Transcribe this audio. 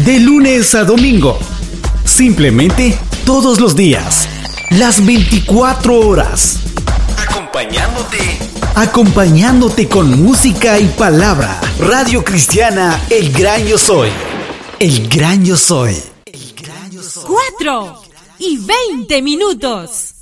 De lunes a domingo. Simplemente todos los días. Las 24 horas. Acompañándote con música y palabra. Radio Cristiana El Gran Yo Soy. El Gran Yo Soy. 4:20.